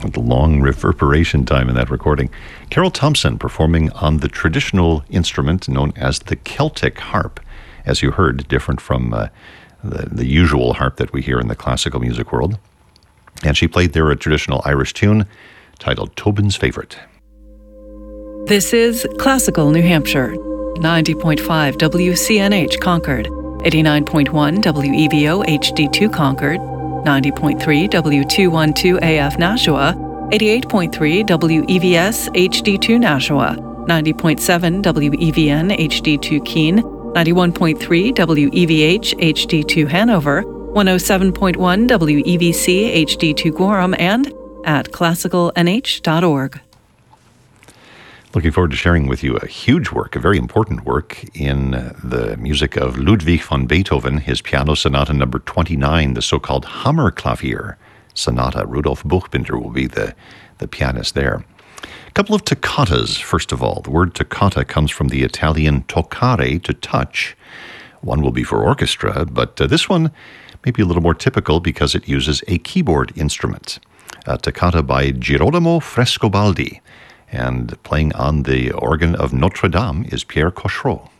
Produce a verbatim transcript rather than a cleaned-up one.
with long reverberation time in that recording. Carol Thompson performing on the traditional instrument known as the Celtic harp. As you heard, different from uh, the, the usual harp that we hear in the classical music world. And she played there a traditional Irish tune titled Tobin's Favourite. This is Classical New Hampshire, ninety point five W C N H Concord, eighty-nine point one W E V O H D two Concord, ninety point three W two twelve A F Nashua, eighty-eight point three W E V S H D two Nashua, ninety point seven W E V N H D two Keene, ninety-one point three W E V H H D two Hanover, one oh seven point one W E V C H D two Gorham, and at classical n h dot org. Looking forward to sharing with you a huge work, a very important work in the music of Ludwig van Beethoven, his Piano Sonata number twenty-nine, the so-called Hammerklavier Sonata. Rudolf Buchbinder will be the, the pianist there. A couple of toccatas, first of all. The word toccata comes from the Italian toccare, to touch. One will be for orchestra, but uh, this one may be a little more typical because it uses a keyboard instrument. A toccata by Girolamo Frescobaldi. And playing on the organ of Notre Dame is Pierre Cochereau.